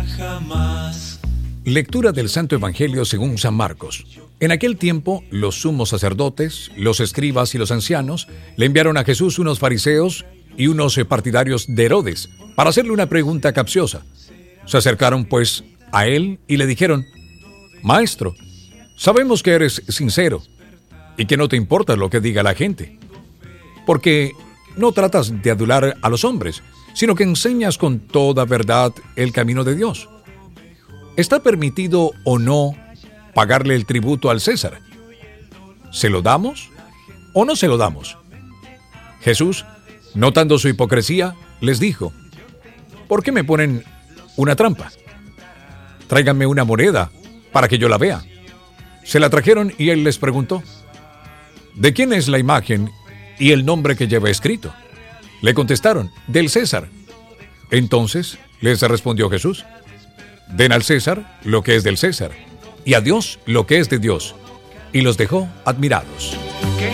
jamás. Lectura del Santo Evangelio según San Marcos. En aquel tiempo, los sumos sacerdotes, los escribas y los ancianos le enviaron a Jesús unos fariseos y unos partidarios de Herodes para hacerle una pregunta capciosa. Se acercaron, pues, a él y le dijeron: Maestro, sabemos que eres sincero y que no te importa lo que diga la gente, porque no tratas de adular a los hombres, sino que enseñas con toda verdad el camino de Dios. ¿Está permitido o no pagarle el tributo al César? ¿Se lo damos o no se lo damos? Jesús, notando su hipocresía, les dijo: ¿Por qué me ponen una trampa? Tráiganme una moneda para que yo la vea. Se la trajeron y él les preguntó: ¿de quién es la imagen y el nombre que lleva escrito? Le contestaron: del César. Entonces les respondió Jesús: den al César lo que es del César, y a Dios lo que es de Dios. Y los dejó admirados.